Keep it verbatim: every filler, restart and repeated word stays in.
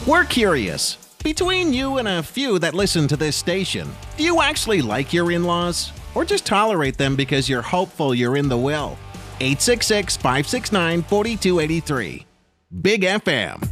We're curious. Between you and a few that listen to this station, do you actually like your in-laws? Or just tolerate them because you're hopeful you're in the will? eight six six, five six nine, four two eight three. Big F M.